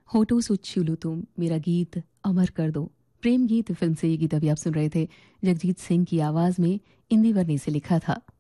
होठों से छू तुम मेरा गीत अमर कर दो। प्रेम गीत फिल्म से ये गीत अभी आप सुन रहे थे। जगजीत सिंह की आवाज में इंदिवर ने इसे लिखा था।